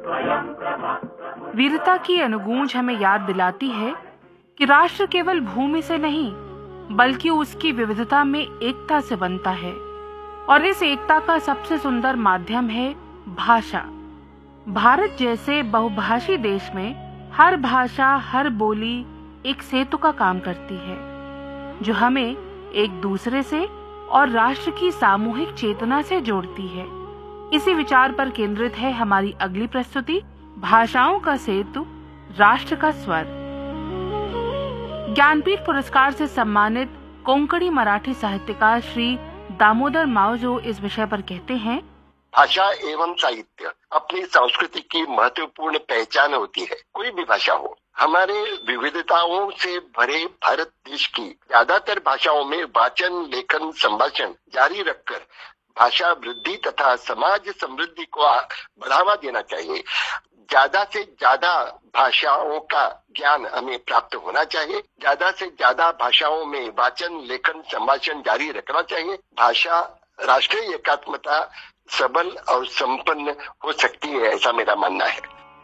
वीरता की अनुगूंज हमें याद दिलाती है कि राष्ट्र केवल भूमि से नहीं बल्कि उसकी विविधता में एकता से बनता है, और इस एकता का सबसे सुंदर माध्यम है भाषा। भारत जैसे बहुभाषी देश में हर भाषा, हर बोली एक सेतु का काम करती है, जो हमें एक दूसरे से और राष्ट्र की सामूहिक चेतना से जोड़ती है। इसी विचार पर केंद्रित है हमारी अगली प्रस्तुति, भाषाओं का सेतु, राष्ट्र का स्वर। ज्ञानपीठ पुरस्कार से सम्मानित कोंकणी मराठी साहित्यकार श्री दामोदर मावजो इस विषय पर कहते हैं, भाषा एवं साहित्य अपनी संस्कृति की महत्वपूर्ण पहचान होती है। कोई भी भाषा हो, हमारे विविधताओं से भरे भारत देश की ज्यादातर भाषाओं में वाचन, लेखन, संभाषण जारी रखकर भाषा वृद्धि तथा समाज समृद्धि को बढ़ावा देना चाहिए। ज्यादा से ज्यादा भाषाओं का ज्ञान हमें प्राप्त होना चाहिए। ज्यादा से ज्यादा भाषाओं में वाचन, लेखन, संभाषण जारी रखना चाहिए। भाषा राष्ट्रीय एकात्मता सबल और संपन्न हो सकती है, ऐसा मेरा मानना है।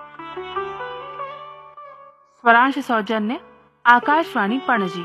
स्वरांश सौजन्य आकाशवाणी पणजी।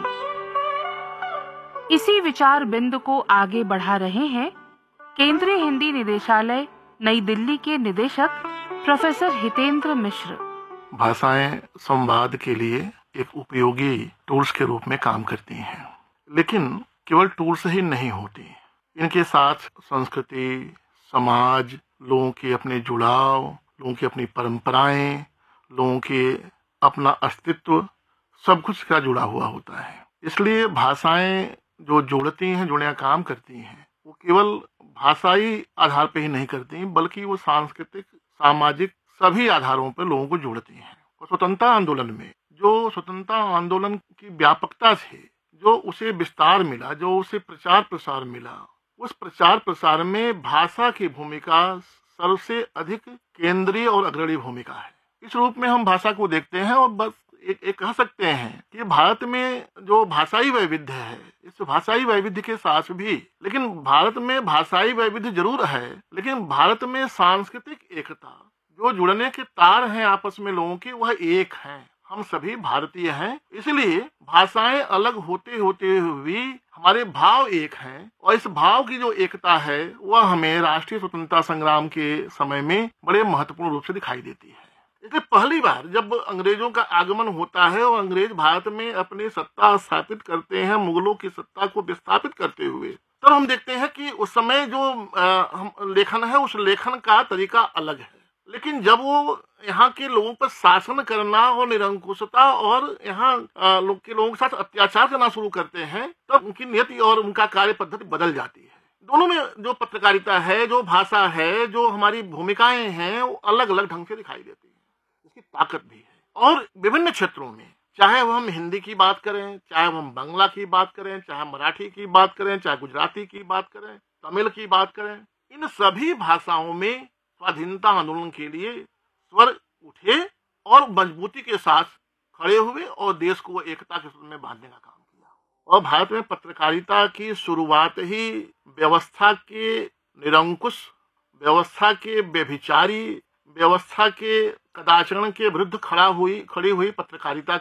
इसी विचार बिंदु को आगे बढ़ा रहे हैं केंद्रीय हिंदी निदेशालय नई दिल्ली के निदेशक प्रोफेसर हितेंद्र मिश्र। भाषाएं संवाद के लिए एक उपयोगी टूल्स के रूप में काम करती हैं, लेकिन केवल टूल्स ही नहीं होती। इनके साथ संस्कृति, समाज, लोगों के अपने जुड़ाव, लोगों की अपनी परंपराएं, लोगों के अपना अस्तित्व, सब कुछ का जुड़ा हुआ होता है। इसलिए भाषाएं जो जोड़ती हैं, जुड़ने का काम करती हैं, वो केवल भाषाई आधार पे ही नहीं करती, बल्कि वो सांस्कृतिक, सामाजिक सभी आधारों पर लोगों को जोड़ती हैं। और स्वतंत्रता आंदोलन में जो स्वतंत्रता आंदोलन की व्यापकता से जो उसे विस्तार मिला, जो उसे प्रचार प्रसार मिला, उस प्रचार प्रसार में भाषा की भूमिका सबसे अधिक केंद्रीय और अग्रणी भूमिका है। इस रूप में हम भाषा को देखते हैं और बस एक कह सकते हैं कि भारत में जो भाषाई वैविध्य है, इस भाषाई वैविध्य के साथ भी, लेकिन भारत में भाषाई वैविध्य जरूर है, लेकिन भारत में सांस्कृतिक एकता, जो जुड़ने के तार हैं आपस में लोगों के, वह एक हैं। हम सभी भारतीय हैं, इसलिए भाषाएं अलग होते होते हुए हमारे भाव एक हैं, और इस भाव की जो एकता है वह हमें राष्ट्रीय स्वतंत्रता संग्राम के समय में बड़े महत्वपूर्ण रूप से दिखाई देती है। इसलिए पहली बार जब अंग्रेजों का आगमन होता है और अंग्रेज भारत में अपनी सत्ता स्थापित करते हैं, मुगलों की सत्ता को विस्थापित करते हुए, तब हम देखते हैं कि उस समय जो लेखन है, उस लेखन का तरीका अलग है। लेकिन जब वो यहाँ के लोगों पर शासन करना और निरंकुशता और यहाँ लोगों के साथ अत्याचार करना शुरू करते हैं, तब उनकी नीति और उनका कार्य पद्धति बदल जाती है। दोनों में जो पत्रकारिता है, जो भाषा है, जो हमारी भूमिकाएं हैं, वो अलग अलग ढंग से दिखाई देती है। इसकी ताकत भी है। और विभिन्न क्षेत्रों में, चाहे वो हम हिंदी की बात करें, चाहे हम बांग्ला की बात करें, चाहे मराठी की बात करें, चाहे गुजराती की बात करें, तमिल की बात करें, इन सभी भाषाओं में स्वाधीनता आंदोलन के लिए स्वर उठे और मजबूती के साथ खड़े हुए और देश को एकता के सूत्र में बांधने का काम किया। और भारत में पत्रकारिता की शुरुआत ही व्यवस्था के निरंकुश, व्यवस्था के व्यभिचारी, व्यवस्था के कदाचरण के विरुद्ध खड़ी हुई पत्रकारिता